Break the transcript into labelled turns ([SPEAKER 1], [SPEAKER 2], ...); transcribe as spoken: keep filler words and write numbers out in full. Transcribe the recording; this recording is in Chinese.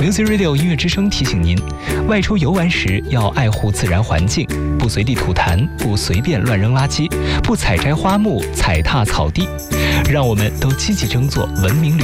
[SPEAKER 1] Music Radio 音乐之声提醒您，外出游玩时要爱护自然环境，不随地吐痰，不随便乱扔垃圾，不采摘花木，踩踏草地，让我们都积极争做文明旅